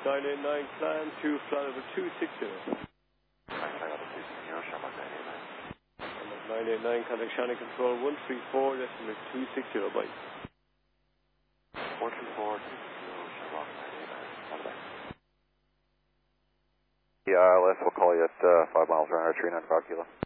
989 climb to flight level 260. Flight level 260, Shamrock 989, contact Shannon Control 134, decimal 260, bye. 424, 260, Shamrock 989, on the back. Yeah, ILS will call you at 5 miles around our 395 kilo.